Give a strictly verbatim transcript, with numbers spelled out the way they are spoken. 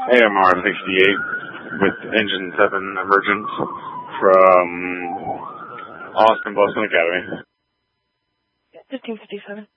A M R sixty-eight with engine seven emergent from Austin Boston Academy. fifteen fifty-seven.